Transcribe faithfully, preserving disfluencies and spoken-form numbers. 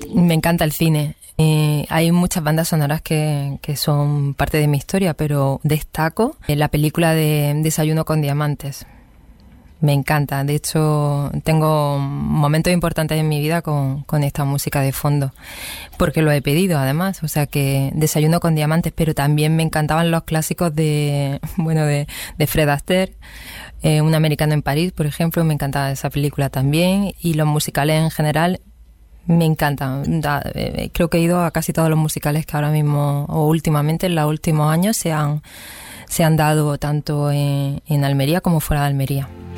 Me encanta el cine. Eh, hay muchas bandas sonoras que, que son parte de mi historia, pero destaco la película de Desayuno con Diamantes. Me encanta. De hecho, tengo momentos importantes en mi vida con, con esta música de fondo, porque lo he pedido además. O sea que Desayuno con Diamantes, pero también me encantaban los clásicos de, bueno, de, de Fred Astaire. Eh, Un americano en París, por ejemplo, me encantaba esa película también. Y los musicales en general me encantan. Da, eh, creo que he ido a casi todos los musicales que ahora mismo, o últimamente, en los últimos años, se han, se han dado tanto en, en Almería como fuera de Almería.